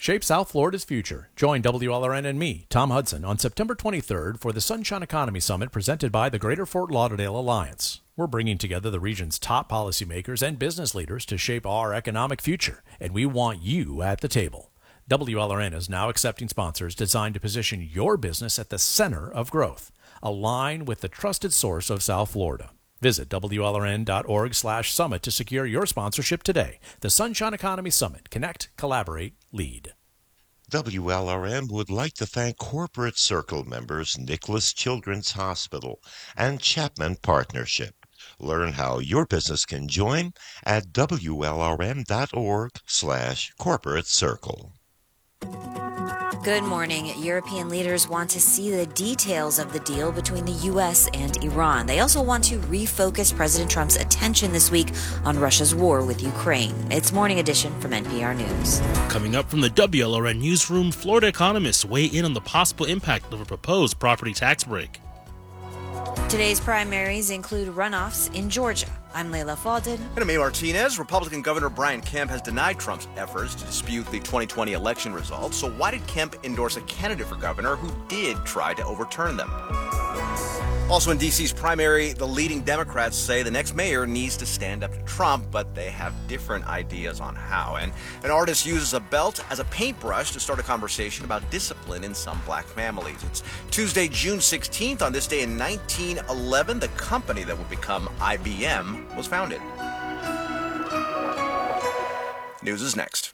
Shape South Florida's future. Join WLRN and me, Tom Hudson, on September 23rd for the Sunshine Economy Summit presented by the Greater Fort Lauderdale Alliance. We're bringing together the region's top policymakers and business leaders to shape our economic future, and we want you at the table. WLRN is now accepting sponsors designed to position your business at the center of growth. Align with the trusted source of South Florida. Visit WLRN.org/summit to secure your sponsorship today. The Sunshine Economy Summit. Connect, collaborate, lead. WLRN would like to thank Corporate Circle members Nicholas Children's Hospital and Chapman Partnership. Learn how your business can join at WLRN.org/corporate circle. Good morning. European leaders want to see the details of the deal between the U.S. and Iran. They also want to refocus President Trump's attention this week on Russia's war with Ukraine. It's Morning Edition from NPR News. Coming up from the WLRN newsroom, Florida economists weigh in on the possible impact of a proposed property tax break. Today's primaries include runoffs in Georgia. I'm Layla Faldin. And I'm May Martinez. Republican Governor Brian Kemp has denied Trump's efforts to dispute the 2020 election results. So why did Kemp endorse a candidate for governor who did try to overturn them? Also in D.C.'s primary, the leading Democrats say the next mayor needs to stand up to Trump, but they have different ideas on how. And an artist uses a belt as a paintbrush to start a conversation about discipline in some black families. It's Tuesday, June 16th. On this day in 1911, the company that would become IBM was founded. News is next.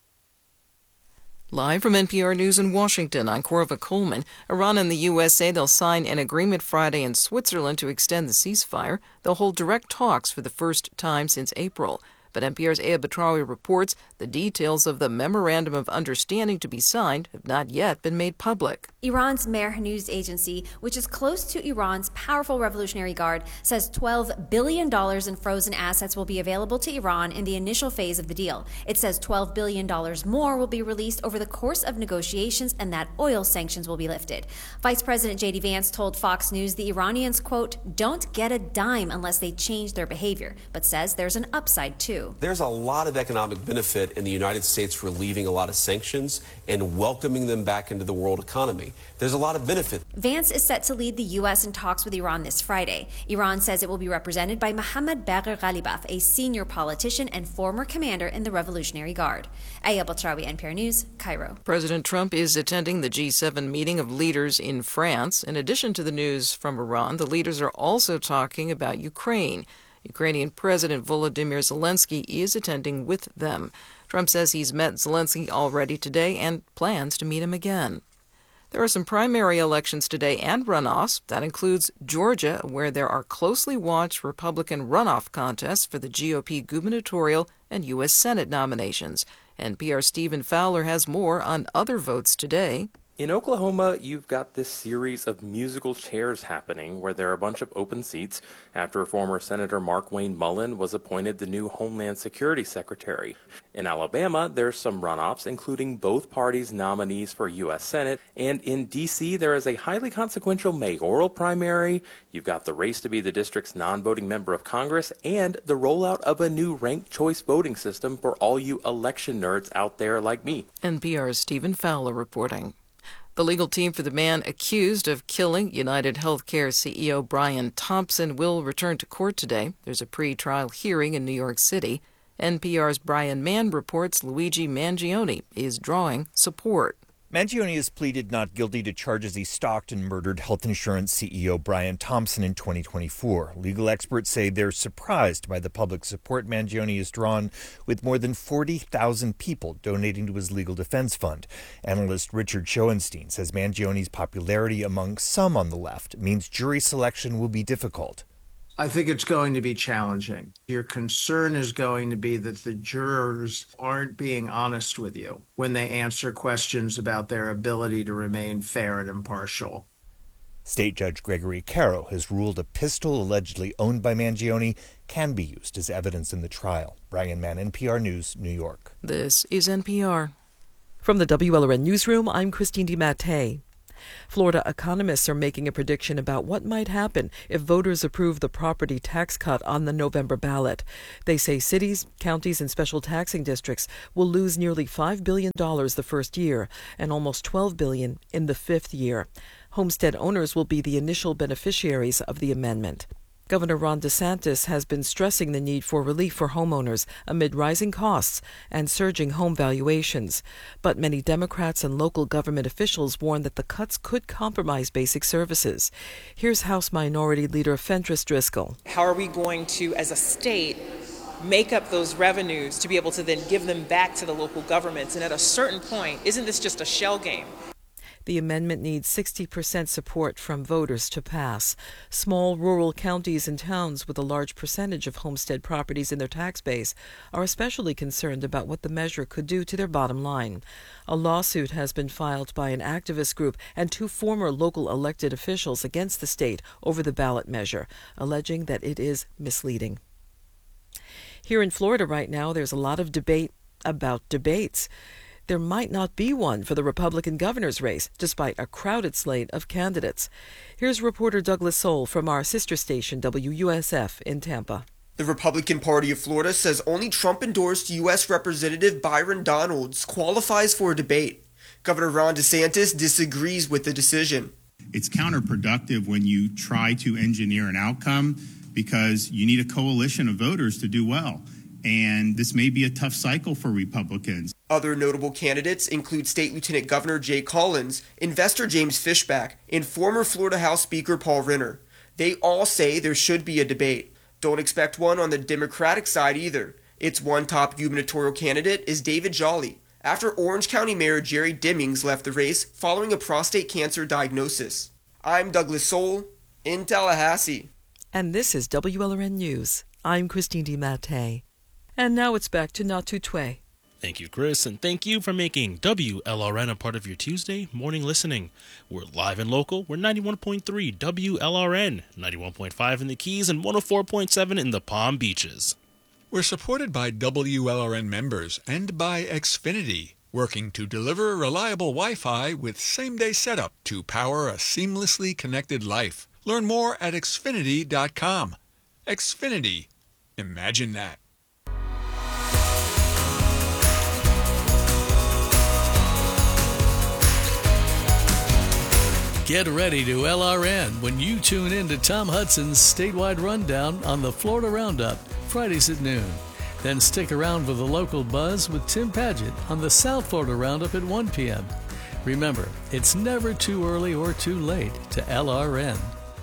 Live from NPR News in Washington, I'm Corva Coleman. Iran and the U.S. say they'll sign an agreement Friday in Switzerland to extend the ceasefire. They'll hold direct talks for the first time since April. But NPR's Aya Batrawi reports the details of the Memorandum of Understanding to be signed have not yet been made public. Iran's Mehr news agency, which is close to Iran's powerful Revolutionary Guard, says $12 billion in frozen assets will be available to Iran in the initial phase of the deal. It says $12 billion more will be released over the course of negotiations and that oil sanctions will be lifted. Vice President J.D. Vance told Fox News the Iranians, quote, don't get a dime unless they change their behavior, but says there's an upside too. There's a lot of economic benefit in the United States relieving a lot of sanctions and welcoming them back into the world economy. There's a lot of benefit. Vance is set to lead the U.S. in talks with Iran this Friday. Iran says it will be represented by Mohammad Bagher Ghalibaf, a senior politician and former commander in the Revolutionary Guard. Aya Batrawi, NPR News, Cairo. President Trump is attending the G7 meeting of leaders in France. In addition to the news from Iran, the leaders are also talking about Ukraine. Ukrainian President Volodymyr Zelensky is attending with them. Trump says he's met Zelensky already today and plans to meet him again. There are some primary elections today and runoffs. That includes Georgia, where there are closely watched Republican runoff contests for the GOP gubernatorial and U.S. Senate nominations. NPR's Stephen Fowler has more on other votes today. In Oklahoma, you've got this series of musical chairs happening where there are a bunch of open seats after former Senator Mark Wayne Mullen was appointed the new Homeland Security Secretary. In Alabama, there's some runoffs, including both parties' nominees for U.S. Senate. And in D.C., there is a highly consequential mayoral primary. You've got the race to be the district's non-voting member of Congress and the rollout of a new ranked choice voting system for all you election nerds out there like me. NPR's Stephen Fowler reporting. The legal team for the man accused of killing United Healthcare CEO Brian Thompson will return to court today. There's a pre-trial hearing in New York City. NPR's Brian Mann reports Luigi Mangione is drawing support. Mangione has pleaded not guilty to charges he stalked and murdered health insurance CEO Brian Thompson in 2024. Legal experts say they're surprised by the public support Mangione has drawn, with more than 40,000 people donating to his legal defense fund. Analyst Richard Schoenstein says Mangione's popularity among some on the left means jury selection will be difficult. I think it's going to be challenging. Your concern is going to be that the jurors aren't being honest with you when they answer questions about their ability to remain fair and impartial. State Judge Gregory Caro has ruled a pistol allegedly owned by Mangione can be used as evidence in the trial. Brian Mann, NPR News, New York. This is NPR. From the WLRN Newsroom, I'm Christine DiMattei. Florida economists are making a prediction about what might happen if voters approve the property tax cut on the November ballot. They say cities, counties, and special taxing districts will lose nearly $5 billion the first year and almost $12 billion in the fifth year. Homestead owners will be the initial beneficiaries of the amendment. Governor Ron DeSantis has been stressing the need for relief for homeowners amid rising costs and surging home valuations. But many Democrats and local government officials warn that the cuts could compromise basic services. Here's House Minority Leader Fentrice Driscoll. How are we going to, as a state, make up those revenues to be able to then give them back to the local governments? And at a certain point, isn't this just a shell game? The amendment needs 60% support from voters to pass. Small rural counties and towns with a large percentage of homestead properties in their tax base are especially concerned about what the measure could do to their bottom line. A lawsuit has been filed by an activist group and 2 former local elected officials against the state over the ballot measure, alleging that it is misleading. Here in Florida right now, there's a lot of debate about debates. There might not be one for the Republican governor's race, despite a crowded slate of candidates. Here's reporter Douglas Soul from our sister station, WUSF, in Tampa. The Republican Party of Florida says only Trump-endorsed U.S. Representative Byron Donalds qualifies for a debate. Governor Ron DeSantis disagrees with the decision. It's counterproductive when you try to engineer an outcome because you need a coalition of voters to do well. And this may be a tough cycle for Republicans. Other notable candidates include State Lieutenant Governor Jay Collins, investor James Fishback, and former Florida House Speaker Paul Renner. They all say there should be a debate. Don't expect one on the Democratic side either. Its one top gubernatorial candidate is David Jolly, after Orange County Mayor Jerry Dimmings left the race following a prostate cancer diagnosis. I'm Douglas Soul in Tallahassee. And this is WLRN News. I'm Christine DiMattei. And now it's back to Natu Twe. Thank you, Chris, and thank you for making WLRN a part of your Tuesday morning listening. We're live and local. We're 91.3 WLRN, 91.5 in the Keys, and 104.7 in the Palm Beaches. We're supported by WLRN members and by Xfinity, working to deliver reliable Wi-Fi with same-day setup to power a seamlessly connected life. Learn more at Xfinity.com. Xfinity. Imagine that. Get ready to LRN when you tune in to Tom Hudson's statewide rundown on the Florida Roundup, Fridays at noon. Then stick around for the local buzz with Tim Padgett on the South Florida Roundup at 1 p.m. Remember, it's never too early or too late to LRN.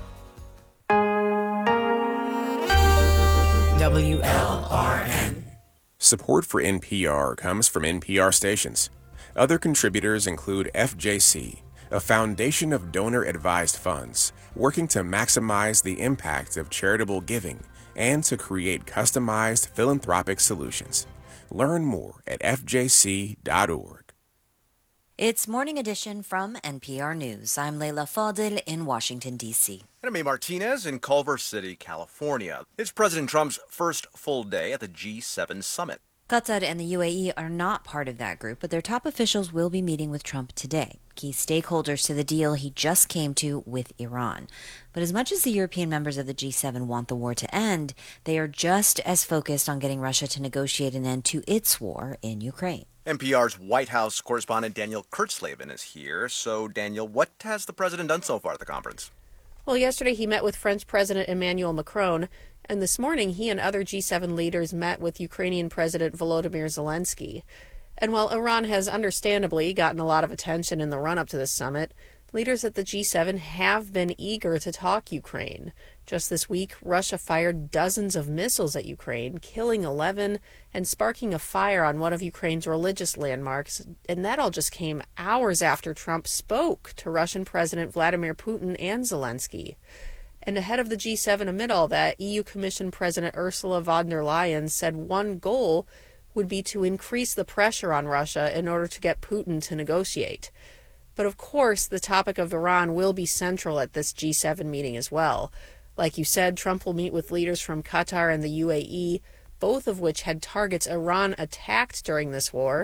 WLRN. Support for NPR comes from NPR stations. Other contributors include FJC, a foundation of donor-advised funds working to maximize the impact of charitable giving and to create customized philanthropic solutions. Learn more at fjc.org. It's Morning Edition from NPR News. I'm Leila Fadel in Washington, D.C. And I'm A. Martinez in Culver City, California. It's President Trump's first full day at the G7 summit. Qatar and the UAE are not part of that group, but their top officials will be meeting with Trump today, key stakeholders to the deal he just came to with Iran. But as much as the European members of the G7 want the war to end, they are just as focused on getting Russia to negotiate an end to its war in Ukraine. NPR's White House correspondent Daniel Kurtzleben is here. So, Daniel, what has the president done so far at the conference? Well, yesterday he met with French President Emmanuel Macron, and this morning he and other G7 leaders met with Ukrainian President Volodymyr Zelensky. And while Iran has understandably gotten a lot of attention in the run-up to this summit, leaders at the G7 have been eager to talk Ukraine. Just this week, Russia fired dozens of missiles at Ukraine, killing 11 and sparking a fire on one of Ukraine's religious landmarks. And that all just came hours after Trump spoke to Russian President Vladimir Putin and Zelensky. And ahead of the G7 amid all that, EU Commission President Ursula von der Leyen said one goal would be to increase the pressure on Russia in order to get Putin to negotiate. But of course, the topic of Iran will be central at this G7 meeting as well. Like you said, Trump will meet with leaders from Qatar and the UAE, both of which had targets Iran attacked during this war.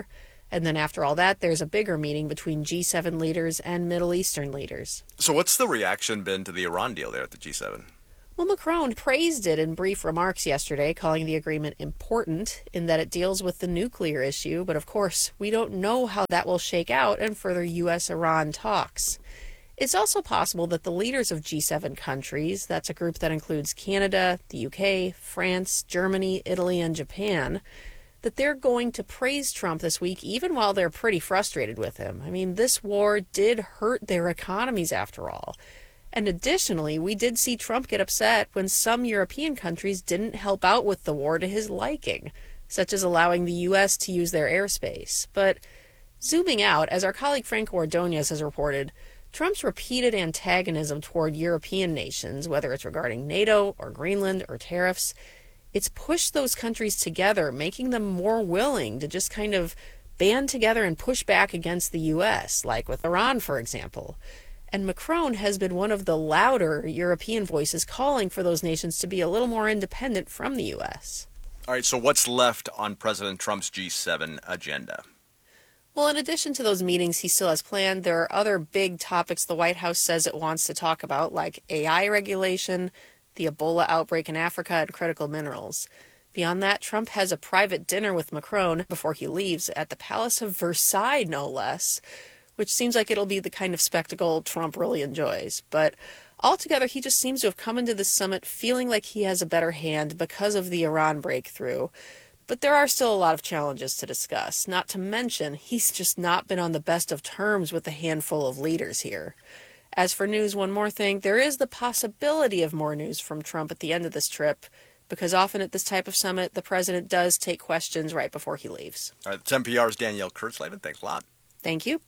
And then after all that, there's a bigger meeting between G7 leaders and Middle Eastern leaders. So what's the reaction been to the Iran deal there at the G7? Well, Macron praised it in brief remarks yesterday, calling the agreement important in that it deals with the nuclear issue. But of course, we don't know how that will shake out in further U.S.-Iran talks. It's also possible that the leaders of G7 countries, that's a group that includes Canada, the UK, France, Germany, Italy, and Japan, that they're going to praise Trump this week, even while they're pretty frustrated with him. I mean, this war did hurt their economies after all. And additionally, we did see Trump get upset when some European countries didn't help out with the war to his liking, such as allowing the U.S. to use their airspace. But zooming out, as our colleague Franco Ordonez has reported, Trump's repeated antagonism toward European nations, whether it's regarding NATO or Greenland or tariffs, it's pushed those countries together, making them more willing to just kind of band together and push back against the U.S., like with Iran, for example. And Macron has been one of the louder European voices calling for those nations to be a little more independent from the U.S. All right, so what's left on President Trump's G7 agenda? Well, in addition to those meetings he still has planned, there are other big topics the White House says it wants to talk about, like AI regulation, the Ebola outbreak in Africa, and critical minerals. Beyond that, Trump has a private dinner with Macron before he leaves at the Palace of Versailles, no less, which seems like it'll be the kind of spectacle Trump really enjoys. But altogether, he just seems to have come into this summit feeling like he has a better hand because of the Iran breakthrough. But there are still a lot of challenges to discuss, not to mention he's just not been on the best of terms with a handful of leaders here. As for news, one more thing, there is the possibility of more news from Trump at the end of this trip, because often at this type of summit, the president does take questions right before he leaves. All right, it's NPR's Danielle Kurtzleben. Thanks a lot. Thank you.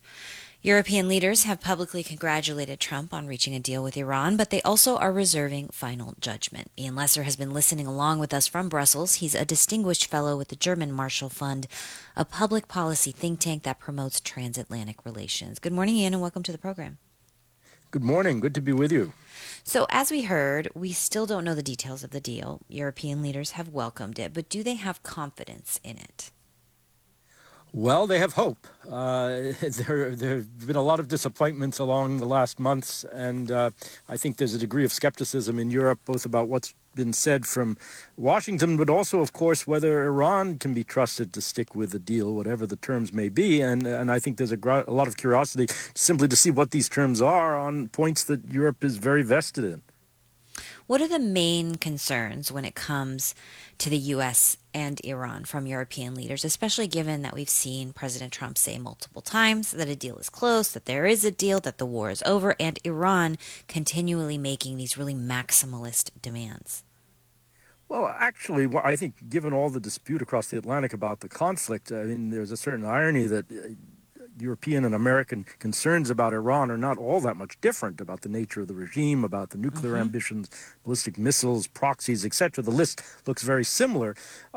European leaders have publicly congratulated Trump on reaching a deal with Iran, but they also are reserving final judgment. Ian Lesser has been listening along with us from Brussels. He's a distinguished fellow with the German Marshall Fund, a public policy think tank that promotes transatlantic relations. Good morning, Ian, and welcome to the program. Good morning. Good to be with you. So as we heard, we still don't know the details of the deal. European leaders have welcomed it, but do they have confidence in it? Well, they have hope. There have been a lot of disappointments along the last months, and I think there's a degree of skepticism in Europe, both about what's been said from Washington, but also, of course, whether Iran can be trusted to stick with the deal, whatever the terms may be. And I think there's a lot of curiosity simply to see what these terms are on points that Europe is very vested in. What are the main concerns when it comes to the U.S. and Iran from European leaders, especially given that we've seen President Trump say multiple times that a deal is close, that there is a deal, that the war is over, and Iran continually making these really maximalist demands? Well, actually, I think given all the dispute across the Atlantic about the conflict, I mean, there's a certain irony that European and American concerns about Iran are not all that much different about the nature of the regime, about the nuclear ambitions, ballistic missiles, proxies, etc. The list looks very similar.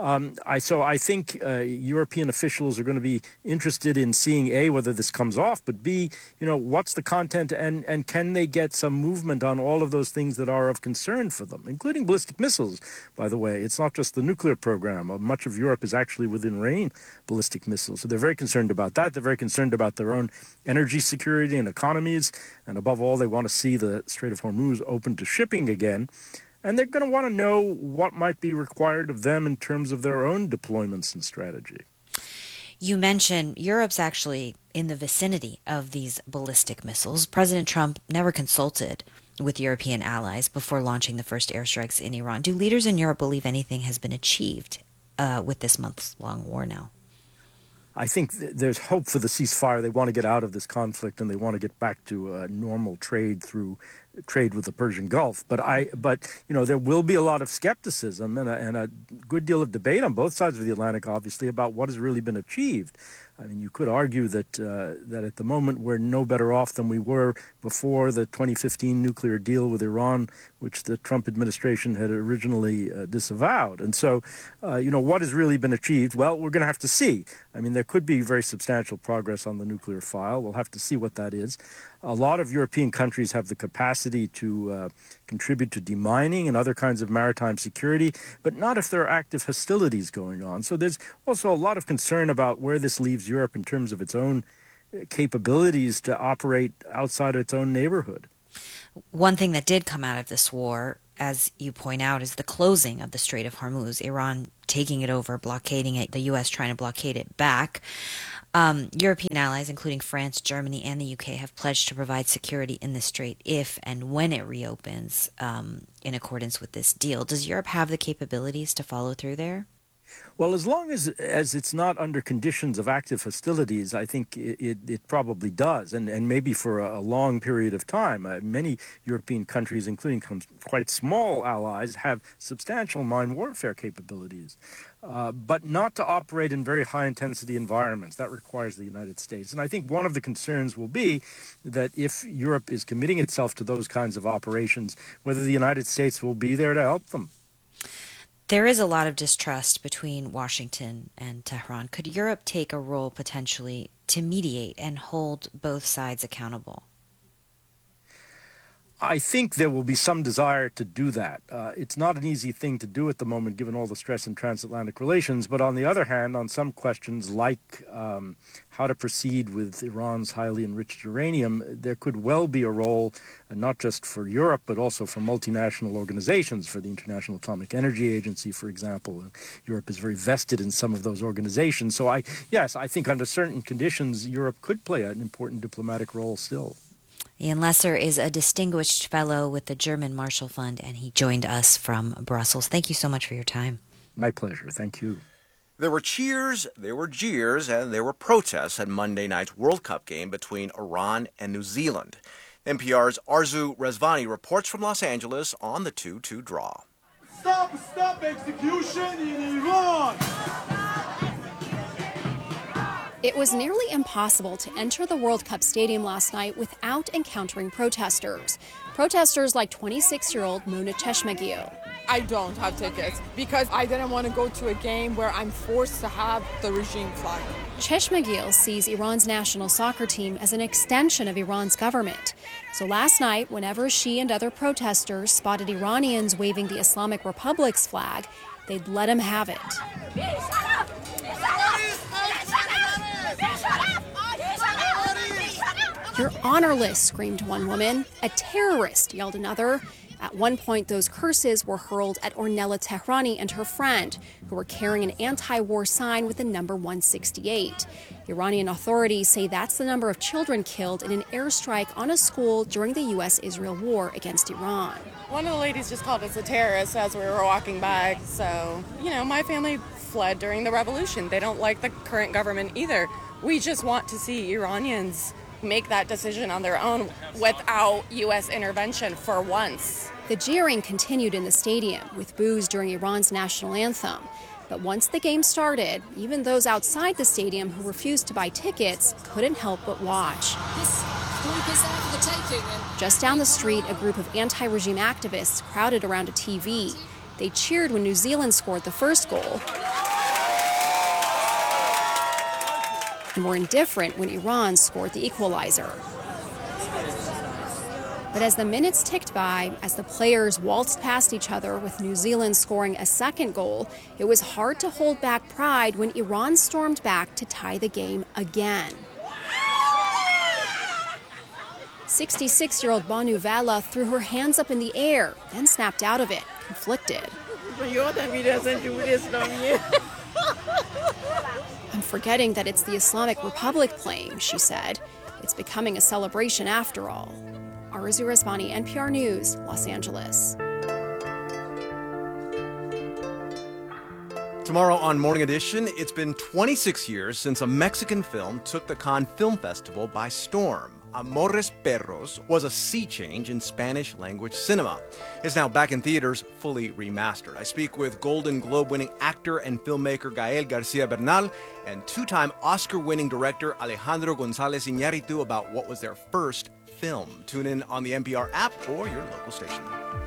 So I think European officials are going to be interested in seeing, A, whether this comes off, but B, what's the content and can they get some movement on all of those things that are of concern for them, including ballistic missiles, by the way. It's not just the nuclear program. Much of Europe is actually within range ballistic missiles. So they're very concerned about that. They're very concerned about their own energy security and economies. And above all, they want to see the Strait of Hormuz open to shipping again. And they're going to want to know what might be required of them in terms of their own deployments and strategy. You mentioned Europe's actually in the vicinity of these ballistic missiles. President Trump never consulted with European allies before launching the first airstrikes in Iran. Do leaders in Europe believe anything has been achieved with this months-long war now? I think there's hope for the ceasefire. They want to get out of this conflict and they want to get back to normal trade with the Persian Gulf. But there will be a lot of skepticism and a good deal of debate on both sides of the Atlantic, obviously, about what has really been achieved. I mean, you could argue that at the moment we're no better off than we were before the 2015 nuclear deal with Iran, which the Trump administration had originally disavowed. And so, what has really been achieved? Well, we're going to have to see. I mean, there could be very substantial progress on the nuclear file. We'll have to see what that is. A lot of European countries have the capacity capacity to contribute to demining and other kinds of maritime security, but not if there are active hostilities going on. So there's also a lot of concern about where this leaves Europe in terms of its own capabilities to operate outside its own neighborhood. One thing that did come out of this war, as you point out, is the closing of the Strait of Hormuz, Iran taking it over, blockading it, the U.S. trying to blockade it back. European allies, including France, Germany, and the UK, have pledged to provide security in the strait if and when it reopens in accordance with this deal. Does Europe have the capabilities to follow through there? Well, as long as it's not under conditions of active hostilities, I think it probably does, and maybe for a long period of time. Many European countries, including quite small allies, have substantial mine warfare capabilities, but not to operate in very high-intensity environments. That requires the United States. And I think one of the concerns will be that if Europe is committing itself to those kinds of operations, whether the United States will be there to help them. There is a lot of distrust between Washington and Tehran. Could Europe take a role potentially to mediate and hold both sides accountable? I think there will be some desire to do that. It's not an easy thing to do at the moment, given all the stress in transatlantic relations. But on the other hand, on some questions like how to proceed with Iran's highly enriched uranium, there could well be a role, not just for Europe, but also for multinational organizations, for the International Atomic Energy Agency, for example. Europe is very vested in some of those organizations. So I think under certain conditions, Europe could play an important diplomatic role still. Ian Lesser is a distinguished fellow with the German Marshall Fund, and he joined us from Brussels. Thank you so much for your time. My pleasure. Thank you. There were cheers, there were jeers, and there were protests at Monday night's World Cup game between Iran and New Zealand. NPR's Arzu Rezvani reports from Los Angeles on the 2-2 draw. Stop execution in Iran! It was nearly impossible to enter the World Cup stadium last night without encountering protesters. Protesters like 26-year-old Mona Cheshmagil. I don't have tickets because I didn't want to go to a game where I'm forced to have the regime flag. Cheshmagil sees Iran's national soccer team as an extension of Iran's government. So last night, whenever she and other protesters spotted Iranians waving the Islamic Republic's flag, they'd let him have it. "You're honorless," screamed one woman. "A terrorist," yelled another. At one point, those curses were hurled at Ornella Tehrani and her friend, who were carrying an anti-war sign with the number 168. Iranian authorities say that's the number of children killed in an airstrike on a school during the U.S.-Israel war against Iran. One of the ladies just called us a terrorist as we were walking by. So, my family fled during the revolution. They don't like the current government either. We just want to see Iranians make that decision on their own without U.S. intervention for once. The jeering continued in the stadium, with boos during Iran's national anthem. But once the game started, even those outside the stadium who refused to buy tickets couldn't help but watch. This group is there for the taking. Just down the street, a group of anti-regime activists crowded around a TV. They cheered when New Zealand scored the first goal, and were indifferent when Iran scored the equalizer. But as the minutes ticked by, as the players waltzed past each other with New Zealand scoring a second goal, it was hard to hold back pride when Iran stormed back to tie the game again. 66-year-old Banu Vala threw her hands up in the air, then snapped out of it, conflicted. "I'm forgetting that it's the Islamic Republic playing," she said. "It's becoming a celebration after all." Arzu Rezvani, NPR News, Los Angeles. Tomorrow on Morning Edition, it's been 26 years since a Mexican film took the Cannes Film Festival by storm. Amores Perros was a sea change in Spanish-language cinema. It's now back in theaters, fully remastered. I speak with Golden Globe-winning actor and filmmaker Gael Garcia Bernal and two-time Oscar-winning director Alejandro González Iñárritu about what was their first film. Tune in on the NPR app or your local station.